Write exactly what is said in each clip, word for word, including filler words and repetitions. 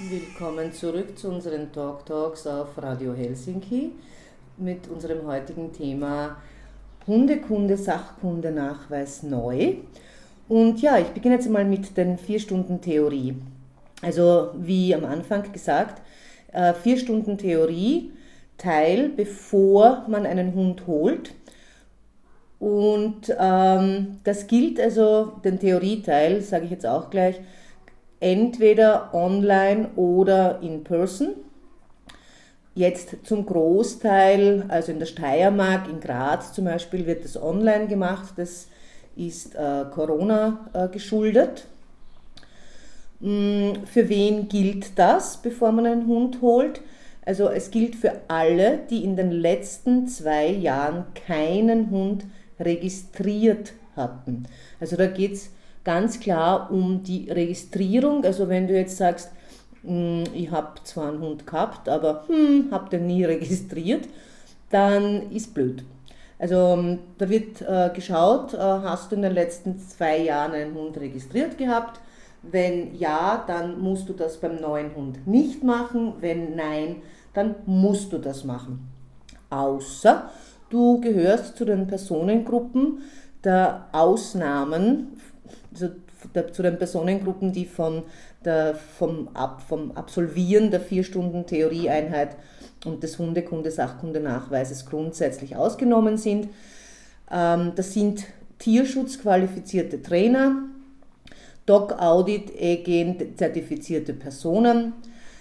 Willkommen zurück zu unseren Talk Talks auf Radio Helsinki mit unserem heutigen Thema Hundekunde, Sachkunde, Nachweis neu. Und ja, ich beginne jetzt mal mit den vier Stunden Theorie. Also wie am Anfang gesagt, vier Stunden Theorie, Teil, bevor man einen Hund holt. Und ähm, das gilt also, den Theorieteil, sage ich jetzt auch gleich, entweder online oder in person. Jetzt zum Großteil, also in der Steiermark, in Graz zum Beispiel, wird das online gemacht. Das ist äh, Corona äh, geschuldet. Für wen gilt das, bevor man einen Hund holt? Also es gilt für alle, die in den letzten zwei Jahren keinen Hund registriert hatten. Also da geht es ganz klar um die Registrierung. Also wenn du jetzt sagst, ich habe zwar einen Hund gehabt, aber hm, habe den nie registriert, dann ist blöd. Also da wird äh, geschaut, äh, hast du in den letzten zwei Jahren einen Hund registriert gehabt? Wenn ja, dann musst du das beim neuen Hund nicht machen. Wenn nein, dann musst du das machen. Außer du gehörst zu den Personengruppen der Ausnahmen, also der, zu den Personengruppen, die von der, vom, Ab, vom Absolvieren der vier Stunden Theorieeinheit und des Hundekunde-Sachkunde-Nachweises grundsätzlich ausgenommen sind. Ähm, das sind tierschutzqualifizierte Trainer, Dog-Audit E G zertifizierte Personen,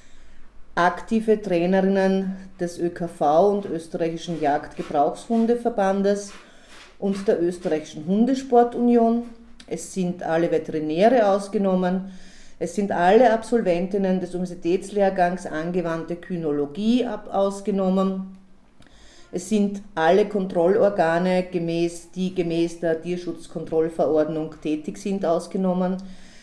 aktive Trainerinnen des Ö K V und Österreichischen Jagdgebrauchshundeverbandes und der Österreichischen Hundesportunion. Es sind alle Veterinäre ausgenommen. Es sind alle Absolventinnen des Universitätslehrgangs Angewandte Kynologie ausgenommen. Es sind alle Kontrollorgane, gemäß, die gemäß der Tierschutzkontrollverordnung tätig sind, ausgenommen.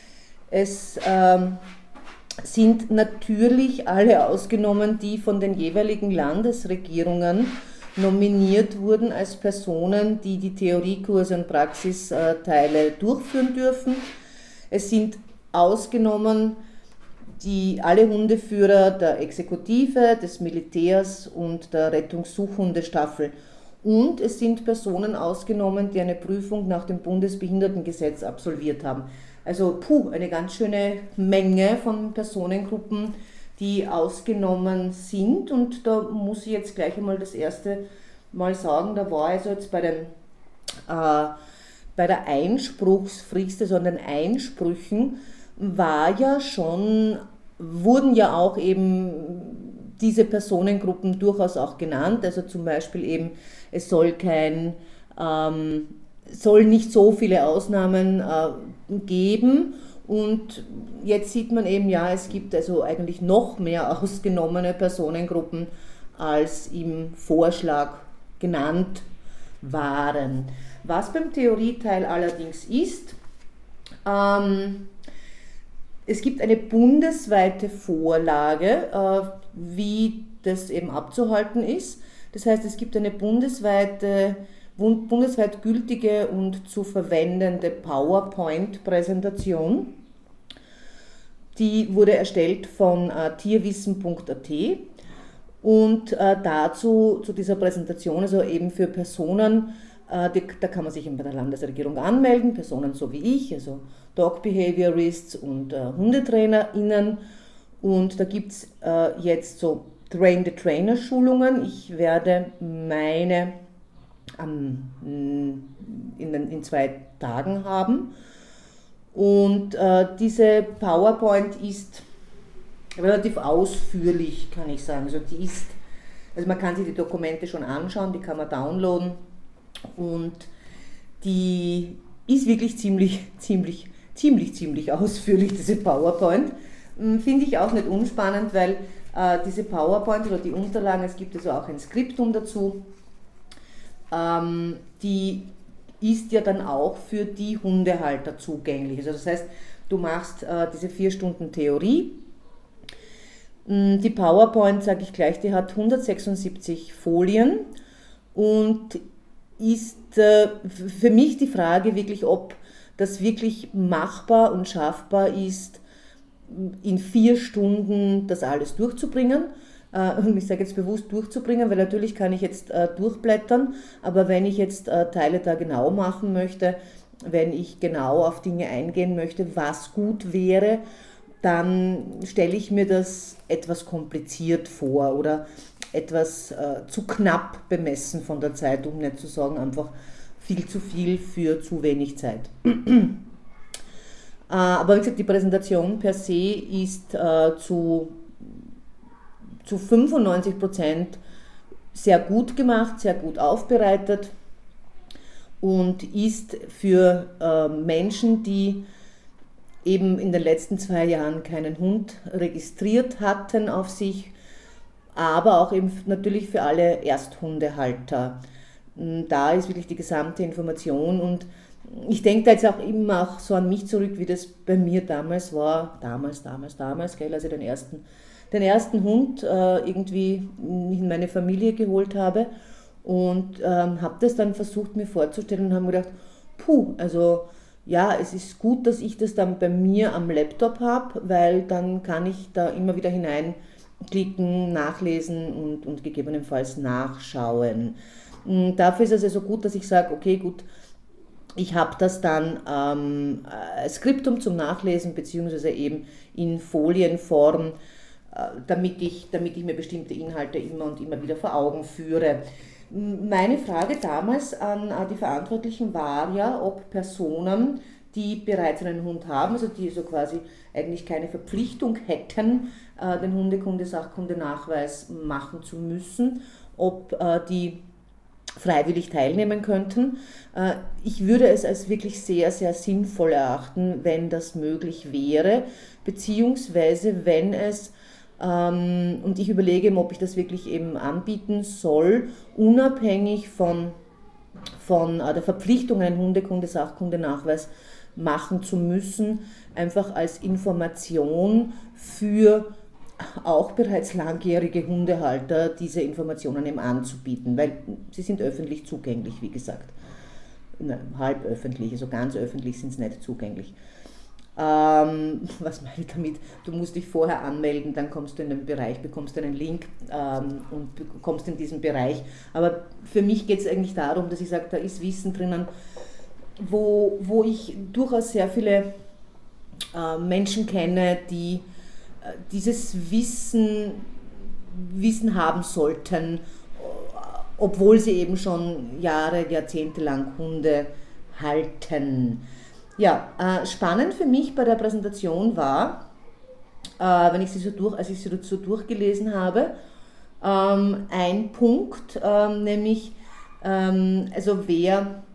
Es ähm, sind natürlich alle ausgenommen, die von den jeweiligen Landesregierungen nominiert wurden als Personen, die die Theoriekurse und Praxisteile durchführen dürfen. Es sind ausgenommen die alle Hundeführer der Exekutive, des Militärs und der Rettungssuchhundestaffel. Und es sind Personen ausgenommen, die eine Prüfung nach dem Bundesbehindertengesetz absolviert haben. Also puh, eine ganz schöne Menge von Personengruppen, die ausgenommen sind. Und da muss ich jetzt gleich einmal das erste Mal sagen, da war also jetzt bei, den, äh, bei der Einspruchsfrist, also an den Einsprüchen, war ja schon, wurden ja auch eben diese Personengruppen durchaus auch genannt, also zum Beispiel eben, es soll kein, ähm, soll nicht so viele Ausnahmen äh, geben und jetzt sieht man eben, ja, es gibt also eigentlich noch mehr ausgenommene Personengruppen, als im Vorschlag genannt waren. Was beim Theorieteil allerdings ist, ähm, es gibt eine bundesweite Vorlage, äh, wie das eben abzuhalten ist. Das heißt, es gibt eine bundesweite, bundesweit gültige und zu verwendende PowerPoint-Präsentation. Die wurde erstellt von äh, tierwissen punkt a t und äh, dazu, zu dieser Präsentation, also eben für Personen, äh, die, da kann man sich eben bei der Landesregierung anmelden, Personen so wie ich, also Dog Behaviorists und äh, HundetrainerInnen. Und da gibt es äh, jetzt so Train-the-Trainer-Schulungen. Ich werde meine ähm, in, in zwei Tagen haben. Und äh, diese PowerPoint ist relativ ausführlich, kann ich sagen. Also die ist, also man kann sich die Dokumente schon anschauen, die kann man downloaden. Und die ist wirklich ziemlich, ziemlich ziemlich, ziemlich ausführlich, diese PowerPoint. Finde ich auch nicht unspannend, weil äh, diese PowerPoint oder die Unterlagen, es gibt also auch ein Skriptum dazu, ähm, die ist ja dann auch für die Hundehalter zugänglich. Also das heißt, du machst äh, diese vier Stunden Theorie. Die PowerPoint, sage ich gleich, die hat hundertsechsundsiebzig Folien und ist äh, für mich die Frage wirklich, ob das wirklich machbar und schaffbar ist, in vier Stunden das alles durchzubringen. Und ich sage jetzt bewusst durchzubringen, weil natürlich kann ich jetzt äh, durchblättern, aber wenn ich jetzt äh, Teile da genau machen möchte, wenn ich genau auf Dinge eingehen möchte, was gut wäre, dann stelle ich mir das etwas kompliziert vor oder etwas äh, zu knapp bemessen von der Zeit, um nicht zu sagen, einfach viel zu viel für zu wenig Zeit. äh, aber wie gesagt, die Präsentation per se ist äh, zu zu fünfundneunzig Prozent sehr gut gemacht, sehr gut aufbereitet und ist für äh, Menschen, die eben in den letzten zwei Jahren keinen Hund registriert hatten auf sich, aber auch eben natürlich für alle Ersthundehalter. Da ist wirklich die gesamte Information und ich denke da jetzt auch immer auch so an mich zurück, wie das bei mir damals war, damals, damals, damals, gell, als ich den ersten den ersten Hund äh, irgendwie in meine Familie geholt habe und ähm, habe das dann versucht mir vorzustellen und habe mir gedacht, puh, also ja, es ist gut, dass ich das dann bei mir am Laptop habe, weil dann kann ich da immer wieder hineinklicken, nachlesen und, und gegebenenfalls nachschauen. Und dafür ist es also gut, dass ich sage, okay, gut, ich habe das dann ähm, als Skriptum zum Nachlesen beziehungsweise eben in Folienform, Damit ich, damit ich mir bestimmte Inhalte immer und immer wieder vor Augen führe. Meine Frage damals an die Verantwortlichen war ja, ob Personen, die bereits einen Hund haben, also die so quasi eigentlich keine Verpflichtung hätten, den Hundekunde-Sachkunde-Nachweis machen zu müssen, ob die freiwillig teilnehmen könnten. Ich würde es als wirklich sehr, sehr sinnvoll erachten, wenn das möglich wäre, beziehungsweise wenn es Ähm, und ich überlege, ob ich das wirklich eben anbieten soll, unabhängig von, von äh, der Verpflichtung, einen Hundekunde-Sachkunde-Nachweis machen zu müssen, einfach als Information für auch bereits langjährige Hundehalter diese Informationen eben anzubieten, weil sie sind öffentlich zugänglich, wie gesagt. Nein, halb öffentlich, also ganz öffentlich sind sie nicht zugänglich. Ähm, was meine ich damit? Du musst dich vorher anmelden, dann kommst du in den Bereich, bekommst einen Link ähm, und kommst in diesen Bereich. Aber für mich geht es eigentlich darum, dass ich sage, da ist Wissen drinnen, wo, wo ich durchaus sehr viele äh, Menschen kenne, die äh, dieses Wissen, Wissen haben sollten, obwohl sie eben schon Jahre, Jahrzehnte lang Hunde halten. Ja, äh, spannend für mich bei der Präsentation war, äh, wenn ich sie so durch, als ich sie so durchgelesen habe, ähm, ein Punkt, ähm, nämlich, ähm, also wer